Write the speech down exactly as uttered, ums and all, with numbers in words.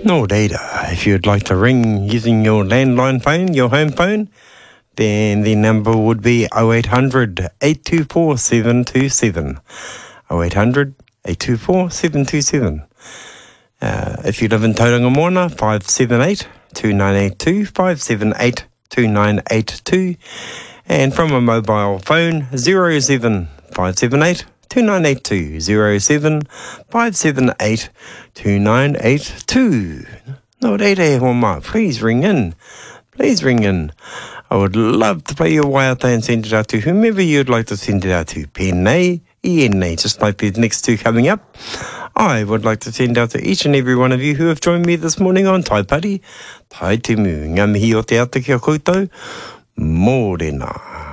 No data. If you'd like to ring using your landline phone, your home phone, then the number would be oh eight hundred, eight two four, seven two seven. oh eight hundred, eight two four, seven two seven. Uh, if you live in Tauranga Moana, five seven eight, two nine eight two, five seven eight, two nine eight two. And from a mobile phone, zero seven five seven eight, two nine eight two, zero seven five seven eight, two nine eight two. No reire homa, please ring in. Please ring in. I would love to play your waiata and send it out to whomever you'd like to send it out to. Pēnei, ienei, just like the next two coming up. I would like to send out to each and every one of you who have joined me this morning on Tai Pari, Tai Te Mu, ngā mihi o te ata kia koutou, mōrena.